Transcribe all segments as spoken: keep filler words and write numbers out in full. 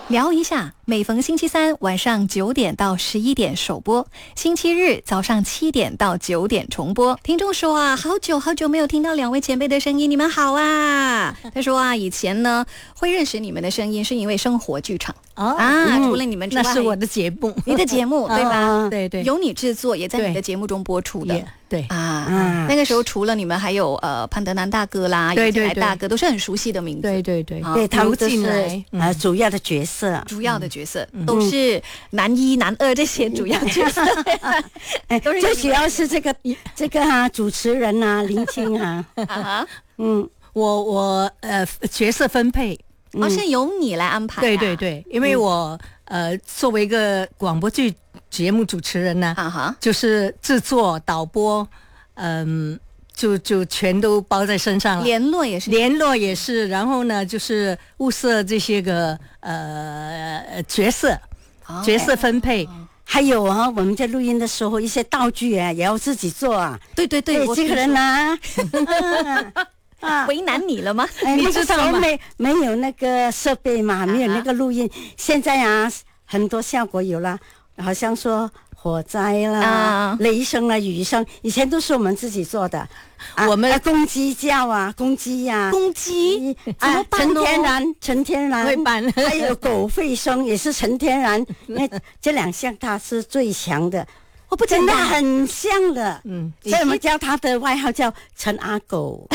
聊一下，每逢星期三晚上九点到十一点首播，星期日早上七点到九点重播。听众说啊，好久好久没有听到两位前辈的声音，你们好啊！他说啊，以前呢会认识你们的声音是因为生活剧场。哦啊、嗯，除了你们之外， 那是我的节目， 你的节目对吧？ 哦、对对， 由你制作，也在你的节目中播出的。 对, 对啊、嗯，那个时候除了你们，还有呃潘德南大哥啦， 对对对， 大哥都是很熟悉的名字。 对对对， 啊、对他们都是呃主要的角色， 主要的角色、嗯、都是男一、男二这些主要角色。 哎，最主要是这个这个啊，主持人啊，林青啊， 啊嗯，我我呃角色分配。 哦，是由你来安排、啊。 对对对，因为我、嗯、呃作为一个广播剧节目主持人呢，啊哈，就是制作、导播，嗯、呃，就就全都包在身上了。 联络也是， 联络也是，然后呢，就是物色这些个呃角色，哦、角色分配。 哦，还有啊，我们在录音的时候，一些道具啊也要自己做啊。 对对对， 对这个人呢、 啊。啊，为难你了吗？ 哎、你知道吗？没没有那个设备嘛，啊、没有那个录音。现在啊，很多效果有了，好像说火灾啦、啊、雷声啦、雨声，以前都是我们自己做的。啊、我们、啊、公鸡叫啊，公鸡呀、啊， 公鸡怎么办、 啊？纯天然，纯天然会办。 还有狗吠声也是纯天然，那这两项它是最强的。我不真的很像的，嗯，所以我们叫他的外号叫陈阿狗。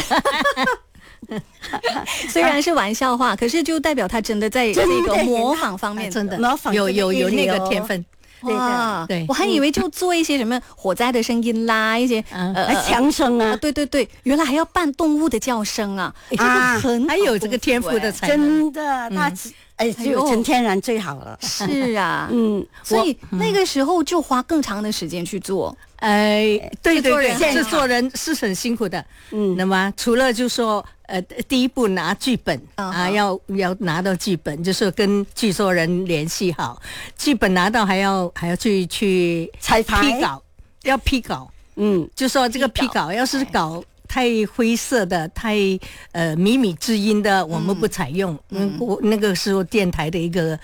虽然是玩笑话，可是就代表他真的在这个模仿方面真的模仿有有有那个天分。 哇，对，我还以为就做一些什么火灾的声音啦，一些呃枪声啊， 对对对，原来还要扮动物的叫声啊，啊，很还有这个天赋的才能， 真的，他哎，只有纯天然最好了。 是啊，嗯，所以那个时候就花更长的时间去做。 哎，对对对，制作人是很辛苦的。嗯，那么除了就说呃，第一步拿剧本啊，要要拿到剧本，就是跟制作人联系好，剧本拿到还要还要去去彩排批稿，要批稿。嗯，就说这个批稿要是稿太灰色的、太呃靡靡之音的，我们不采用。嗯，我那个时候电台的一个